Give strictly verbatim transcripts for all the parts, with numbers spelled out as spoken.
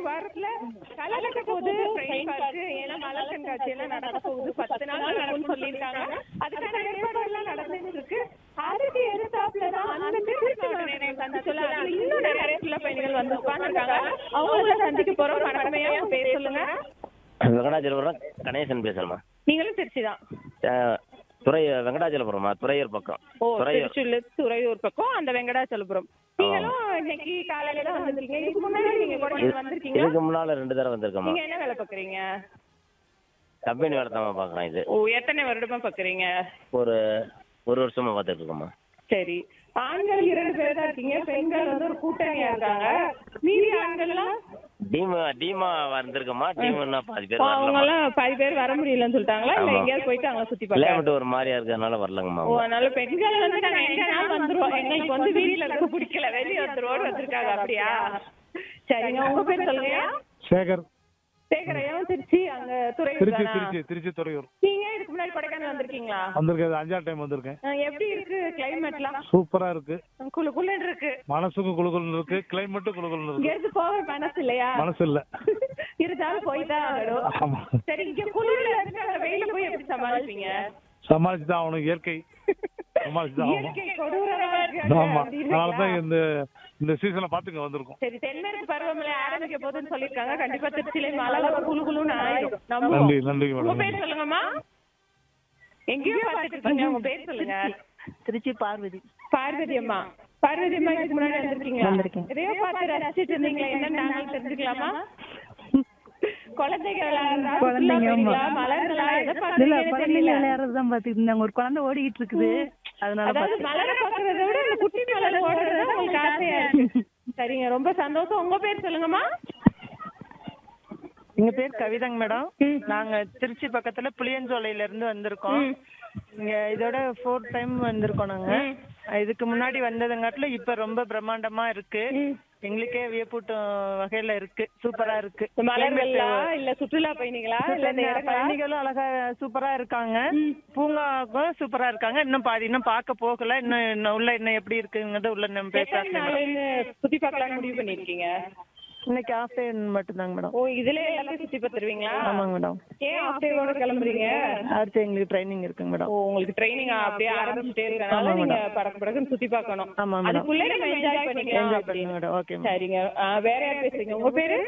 வாரத்துல களை கட்ட போகுது ட்ரெயின் பார்க்கு ஏன்னா மலர் கண்காட்சி எல்லாம் நடக்க போகுது பத்து நாள் நடக்கும்னு சொல்லியிருக்காங்க. அதுக்கான ஏற்பாடு எல்லாம் நடந்துட்டு இருக்கு. அதுக்கு எதிர்த்தாப்புலதான் அந்த திருச்சி மாவட்ட சந்திச்சுள்ள அதுல இன்னும் நிறைய சுற்றுலா பயணிகள் வந்து உட்கார்ந்துருக்காங்க. அவங்கள சந்திக்க போறோம். வணக்கமையா உங்க பேர் சொல்லுங்க. வெங்கடாச்சலபுரம் கணேசன் பேசுறேம்மா. நீங்களும் திருச்சி தான்? துறை வெங்கடாச்சலபுரமா துறையூர் பக்கம். ஓ, திருச்சியில துறையூர் பக்கம் அந்த வெங்கடாச்சலபுரம். நீங்களும் இன்னைக்கு காலையில தான் வந்திருக்கீங்க. இதுக்கு முன்னாடி நீங்க கூட வந்திருக்கீங்க? இதுக்கு முன்னால ரெண்டு தடவை வந்திருக்கோமா. நீங்க என்ன வேலை பாக்குறீங்க? கம்பெனி வேலை தான் பாக்குறேன். இது ஓ, எத்தனை வருடமா பாக்குறீங்க? ஒரு ஒரு வருஷமா பார்த்துட்டு இருக்கோமா. சரி, ஆண்கள் இரண்டு பேர் தான் இருக்கீங்க, பெண்கள் வந்து ஒரு கூட்டணியா இருக்காங்க. மீதி ஆண்கள்லாம் டீம் டீமா வந்திருக்கோமா. டீம்னா பாதி பேர் அவங்க எல்லாம் பாதி பேர் வர முடியலன்னு சொல்லிட்டாங்களா, இல்ல எங்கேயாவது போயிட்டு அவங்க சுத்தி பார்க்க ஒரு மாதிரியா இருக்கிறதுனால வரலங்கம்மா. ஓ, அதனால பெண்கள் வந்து நாங்க எங்க நாள் வந்துருவோம், எங்களுக்கு வந்து வீட்டுல இருக்க பிடிக்கல, வெளியே வந்துருவோம் வந்திருக்காங்க. அப்படியா? சரிங்க, உங்க பேர் சொல்லுங்க. சேகர். சேகரையும் திருச்சி அங்க துறையூர் திருச்சி தானா? திருச்சி திருச்சி துறையூர். நீங்க இதுக்கு முன்னாடி கொடைக்கானல் வந்திருக்கீங்களா? வந்திருக்கேன், அஞ்சாறு டைம் வந்திருக்கேன். எப்படி இருக்கு கிளைமேட்லாம்? சூப்பரா இருக்கு. குளு குளுன்னு இருக்கு. மனசுக்கும் குளுகுலுன்னு இருக்கு, கிளைமேட்டும் குளுகுலுன்னு இருக்கு. இங்க போக மனசு இல்லையா? மனசு இல்ல, இருந்தாலும் போய்தான் ஆகணும். ஆமா. சரி, இங்க குளிர்ல இருக்கு, அங்க வெயில போய் எப்படி சமாளிப்பீங்க? சமாளிச்சுதான் ஆகணும், இயற்கை சமாளிச்சுதான் ஆகணும். இயற்கை கொடூரமா இருக்கு. ஆமா, அதனாலதான் இந்த இந்த சீசனை பாத்துங்க வந்திருக்கோம். சரி, தென்மேற்கு பருவமழை ஆரம்பிக்க போகுதுன்னு சொல்லிருக்காங்க. கண்டிப்பா திருச்சியில மழை குளு குளுன்னு ஆயிடும். நன்றி நன்றி உங்க மேடம். பேர் சொல்லுங்கம்மா. எங்கேயோ பாத்துட்டு இருக்கீங்க, உங்க பேர் சொல்லுங்க. திருச்சி பார்வதி. பார்வதி அம்மா. பார்வதி அம்மா, இதுக்கு முன்னாடி வந்திருக்கீங்களா? எதையோ பார்த்து ரசிச்சிட்டு இருந்தீங்களா? என்னன்னு நாங்களும் தெரிஞ்சுக்கலாமா? குழந்தைங்க விளையாடுறா, மலர்களா, எதை பாத்தீங்கன்னு தெரியல. விளையாடுறதுதான் பாத்துட்டு இருந்தாங்க. ஒரு குழந்தை ஓடிக்கிட்டு இருக்குது, அதனால மலரை பாக்குறத விட இந்த குட்டி மலர் ஓடுறது உங்களுக்கு ஆசையா இருக்கு. சரிங்க, ரொம்ப சந்தோஷம். உங்க பேர் சொல்லுங்கம்மா. எங்க பேர் கவிதாங்க மேடம். நாங்க திருச்சி பக்கத்துல புளியஞ்சோலையில இருந்து வந்திருக்கோம். இங்க இதோட ஃபோர்த் டைம் வந்திருக்கோம் நாங்க. இதுக்கு முன்னாடி வந்ததுங்காட்டுல இப்ப ரொம்ப பிரம்மாண்டமா இருக்கு. எங்களுக்கே வியப்பூட்டும் வகையில இருக்கு, சூப்பரா இருக்கு. மலர்களா இல்ல சுற்றுலா பயணிகளா இல்ல பயணிகளும் அழகா சூப்பரா இருக்காங்க, பூங்காவும் சூப்பரா இருக்காங்க. இன்னும் பாதி இன்னும் பார்க்க போகல, இன்னும் இன்னும் உள்ள இன்னும் எப்படி இருக்குங்கிறது உள்ள நம்ம பேச சுத்தி பார்க்கலாம் முடிவு பண்ணிருக்கீங்க. இன்னைக்கு ஆஃப் டே மட்டும்தாங்க மேடம். ஓ, இதுல எல்லாத்தையும் சுத்தி பார்த்துருவீங்களா? ஆமாங்க மேடம். ஏன் ஆஃப் டேவோட கிளம்புறீங்க? அடுத்து எங்களுக்கு ட்ரைனிங் இருக்குங்க மேடம். ஓ, உங்களுக்கு ட்ரைனிங் அப்படியே ஆரம்பிச்சுட்டே இருக்கனால நீங்க படக்கு படக்குன்னு சுத்தி பார்க்கணும். ஆமா மேடம். அதுக்குள்ளே நம்ம என்ஜாய் பண்ணிக்கலாம். என்ஜாய் பண்ணுங்க மேடம். ஓகே. சரிங்க, வேற யார் பேசுறீங்க? உங்க பேரு?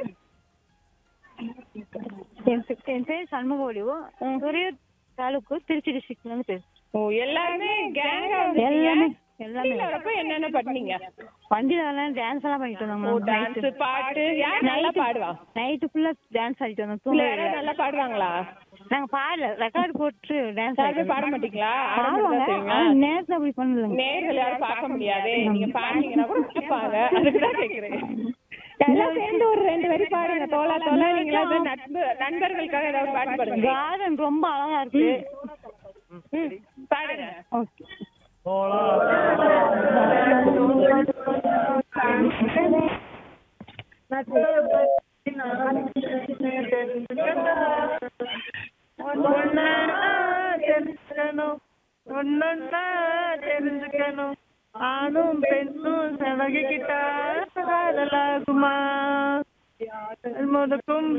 என் பேர் சண்முகோலிவோ, துறையூர் தாலுக்கு, திருச்சி டிஸ்ட்ரிக்ட்ல இருந்து பேசுறேன். ஓ, எல்லாருமே கேங்கா எல்லாமே எல்லாமே வரப்ப என்னென்ன பண்ணீங்க? வண்டியில எல்லாம் டான்ஸ் எல்லாம் பண்ணிட்டு வந்தோம். டான்ஸ் பாட்டு யார் நல்லா பாடுவா? நைட்டு ஃபுல்லா டான்ஸ் ஆடிட்டு வந்தோம். தூங்க நல்லா பாடுவாங்களா? நாங்க பாடல, ரெக்கார்ட் போட்டு டான்ஸ் ஆடி. பாட மாட்டீங்களா? நேரத்துல அப்படி பண்ணல, நேர்கள் யாரும் பார்க்க முடியாது. நீங்க பாடுனீங்கன்னா கூட கேட்பாங்க, அதுக்குதான் கேக்குறேன். எல்லாம் சேர்ந்து ஒரு ரெண்டு வரி பாடுங்க. தோலா தோலா நீங்களா நண்பு நண்பர்களுக்காக ஏதாவது பாட்டு பாடுங்க. கார்டன் ரொம்ப அழகா இருக்கு, பாடுங்க. ஓகே. ஒன்னா தெரிஞ்சுக்கணும், ஆணும் பெண்ணும் செலகிக்கிட்டா காதலாகுமா முதக்கும்.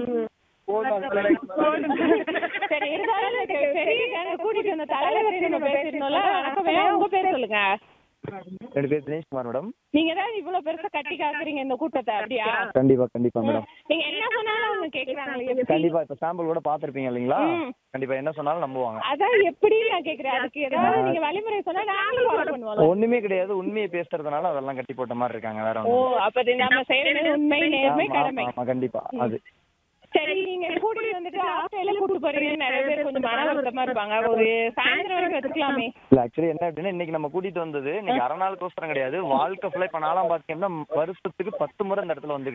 சரி, இருந்தாலும் பெரிய கூட்டிட்டு வந்த தலைவர் நம்ம பேசிருந்தோம்ல. வணக்கம், உங்க பேர் சொல்லுங்க. ரெண்டு பேர் தினேஷ்குமார் மேடம். நீங்க தான் இவ்வளவு பெருசா கட்டி காக்குறீங்க இந்த கூட்டத்தை, அப்படியா? கண்டிப்பா கண்டிப்பா மேடம். நீங்க என்ன சொன்னாலும் அவங்க கேக்குறாங்க. கண்டிப்பா இப்ப சாம்பிள் கூட பாத்திருப்பீங்க இல்லீங்களா? கண்டிப்பா என்ன சொன்னாலும் நம்புவாங்க. அதான் எப்படி நான் கேக்குறேன், அதுக்கு ஏதாவது நீங்க வழிமுறை சொன்னா நாங்களும் ஃபாலோ பண்ணுவோம். ஒண்ணுமே கிடையாது, உண்மையை பேசுறதுனால அதெல்லாம் கட்டி போட்ட மாதிரி இருக்காங்க, வேற ஒண்ணு. ஓ, அப்ப நம்ம செய்யறது உண்மை, நேர்மை, கடமை. ஆமா கண்டிப்பா. அது சரி, நீங்க கூட்டிட்டு வந்துட்டு ஆஸ்திரேலியா கூட்டிட்டு போறீங்க, நிறைய பேர் கொஞ்சம் மன வருத்தமா இருப்பாங்க. ஒரு சாயந்தரம் வரைக்கும் வச்சுக்கலாமே. இல்ல ஆக்சுவலி என்ன அப்படின்னா, இன்னைக்கு நம்ம கூட்டிட்டு வந்தது இன்னைக்கு அரை நாள் கோசரம் கிடையாது, வாழ்க்கை ஃபுல்லா. இப்ப நாலாம் பாத்தீங்கன்னா வருஷத்துக்கு பத்து முறை இந்த இடத்துல வந்து